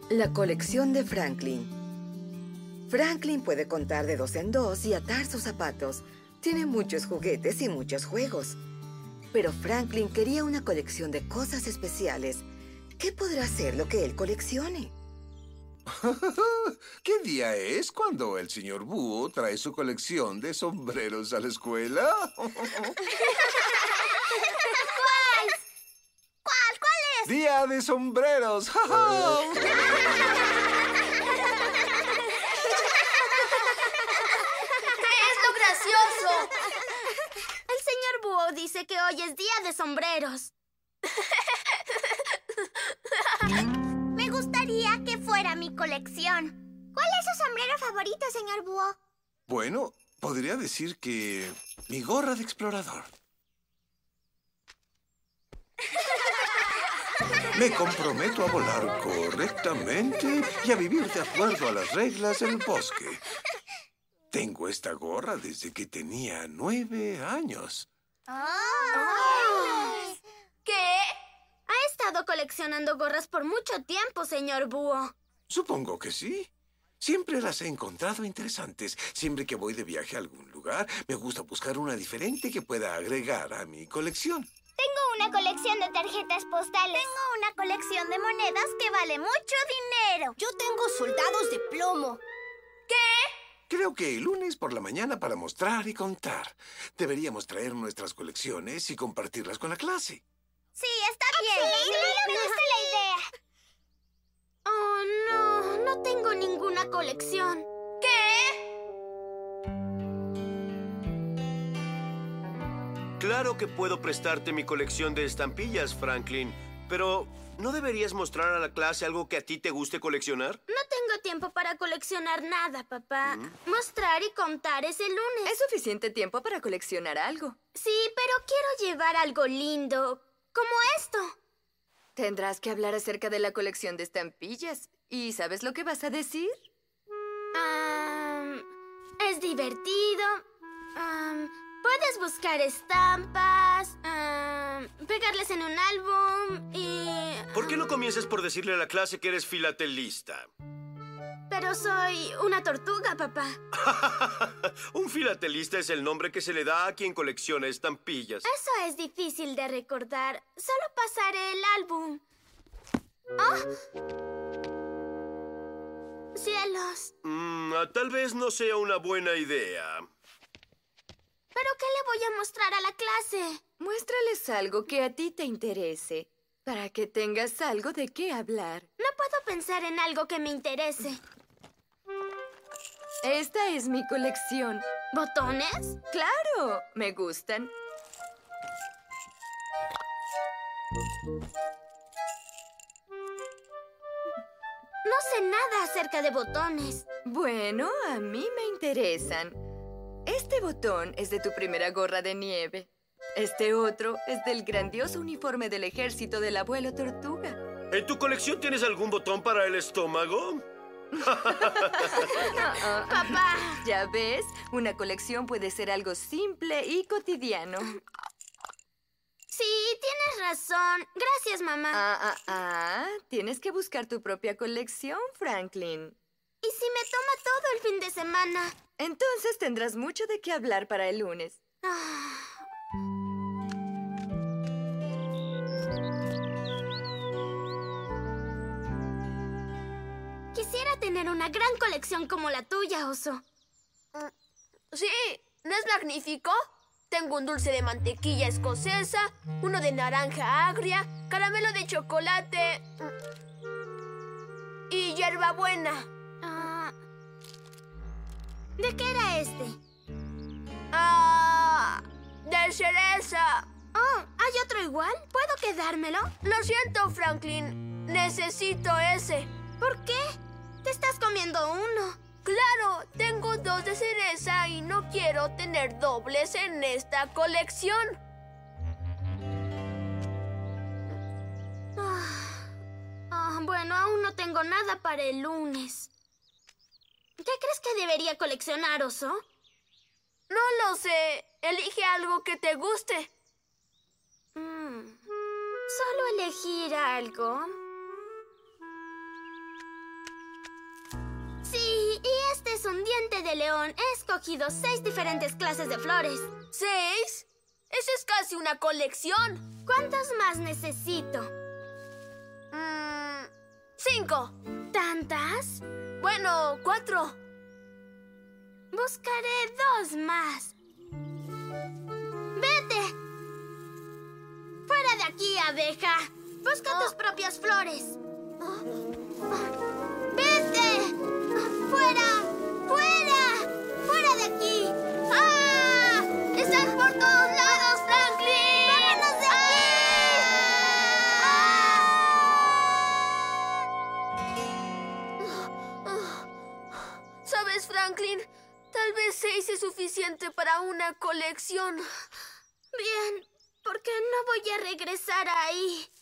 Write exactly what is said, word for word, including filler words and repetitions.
La colección de Franklin. Franklin puede contar de dos en dos y atar sus zapatos. Tiene muchos juguetes y muchos juegos. Pero Franklin quería una colección de cosas especiales. ¿Qué podrá ser lo que él coleccione? ¿Qué día es cuando el señor Búho trae su colección de sombreros a la escuela? ¿Cuál? ¿Cuál? ¿Cuál es? ¡Día de sombreros! ¡Es lo gracioso! El señor Búho dice que hoy es día de sombreros. Me gustaría que fuera mi colección. ¿Cuál es su sombrero favorito, señor Búho? Bueno, podría decir que mi gorra de explorador. Me comprometo a volar correctamente y a vivir de acuerdo a las reglas del bosque. Tengo esta gorra desde que tenía nueve años. Oh. ¿Qué? Ha estado coleccionando gorras por mucho tiempo, señor Búho. Supongo que sí. Siempre las he encontrado interesantes. Siempre que voy de viaje a algún lugar, me gusta buscar una diferente que pueda agregar a mi colección. Tengo una colección de tarjetas postales. Tengo una colección de monedas que vale mucho dinero. Yo tengo soldados de plomo. ¿Qué? Creo que el lunes por la mañana para mostrar y contar. Deberíamos traer nuestras colecciones y compartirlas con la clase. Sí, está bien. Sí, me gusta la idea. Oh, no. No tengo ninguna colección. ¿Qué? Claro que puedo prestarte mi colección de estampillas, Franklin. Pero, ¿no deberías mostrar a la clase algo que a ti te guste coleccionar? No tengo tiempo para coleccionar nada, papá. ¿Mm? Mostrar y contar es el lunes. Es suficiente tiempo para coleccionar algo. Sí, pero quiero llevar algo lindo, como esto. Tendrás que hablar acerca de la colección de estampillas. ¿Y sabes lo que vas a decir? Um, es divertido. Um, puedes buscar estampas, um, pegarles en un álbum y... ¿Por qué no comienzas por decirle a la clase que eres filatelista? Pero soy una tortuga, papá. Un filatelista es el nombre que se le da a quien colecciona estampillas. Eso es difícil de recordar. Solo pasaré el álbum. ¡Oh! ¡Cielos! Mm, tal vez no sea una buena idea. ¿Pero qué le voy a mostrar a la clase? Muéstrales algo que a ti te interese, para que tengas algo de qué hablar. No puedo pensar en algo que me interese. Esta es mi colección. ¿Botones? ¡Claro! Me gustan. No sé nada acerca de botones. Bueno, a mí me interesan. Este botón es de tu primera gorra de nieve. Este otro es del grandioso uniforme del ejército del abuelo Tortuga. ¿En tu colección tienes algún botón para el estómago? ¡Papá! Ya ves, una colección puede ser algo simple y cotidiano. Sí, tienes razón. Gracias, mamá. Ah, ah, ah. Tienes que buscar tu propia colección, Franklin. ¿Y si me toma todo el fin de semana? Entonces tendrás mucho de qué hablar para el lunes. Ah. Quisiera tener una gran colección como la tuya, Oso. Sí, ¿no es magnífico? Tengo un dulce de mantequilla escocesa, uno de naranja agria, caramelo de chocolate y hierbabuena. Ah, ¿de qué era este? Ah, de cereza. Oh, ¿hay otro igual? ¿Puedo quedármelo? Lo siento, Franklin. Necesito ese. ¿Por qué? Te estás comiendo uno. Claro, tengo dos de cereza y no quiero tener dobles en esta colección. Ah, ah, bueno, aún no tengo nada para el lunes. ¿Qué crees que debería coleccionar, Oso? No lo sé. Elige algo que te guste. Mm, solo elegir algo. de león, he escogido seis diferentes clases de flores. ¿Seis? Eso es casi una colección. ¿Cuántos más necesito? Mm, cinco. ¿Tantas? Bueno, cuatro. Buscaré dos más. ¡Vete! ¡Fuera de aquí, abeja! Busca Oh. tus propias flores. ¡Vete! ¡Fuera! ¡Fuera! ¡Fuera de aquí! ¡Ah! ¡Están por todos lados, Franklin! ¡Vámonos de aquí! ¿Sabes, Franklin? Tal vez seis es suficiente para una colección. Bien, porque no voy a regresar ahí.